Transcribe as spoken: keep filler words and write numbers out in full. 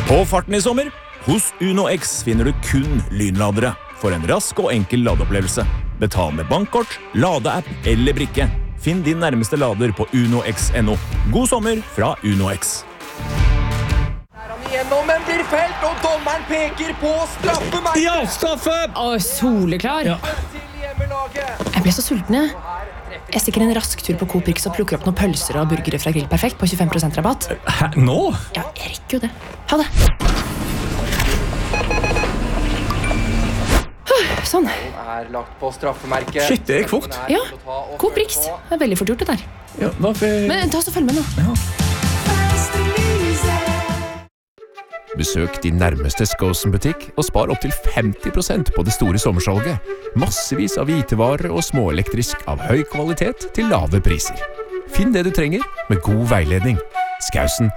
På farten i sommer, hos Uno X finner du kun lynladere for en rask og enkel ladeopplevelse. Betal med bankkort, ladeapp eller brikke. Finn din nærmeste lader på uno x punktum no. God sommer fra Uno X. Er han igjennom, men blir felt, og dommeren peker på straffemerket. Ja, straffe! Å, soleklar. Ja. Til hjemmelaget. Jeg ble så sulten, jeg. Jeg stikker en rask tur på Coop-Rix og plukker opp noen pølser og burgere fra Grill Perfekt på tjuefem prosent rabatt. Hæ, nå? Ja, jeg rekker jo det. Ha det. Sånn. Er lagt på straffemerket. Shit, det gikk fort. Ja, Coop-Rix. Det er veldig fort gjort det der. Ja, hvorfor... Men ta oss og følg med nå. Ja. Besøk din nærmeste Skosen-butikk og spar opp til femti prosent på det store sommersalget. Massevis av hvitevarer og småelektrisk av høy kvalitet til lave priser. Finn det du trenger med god veiledning. Skausen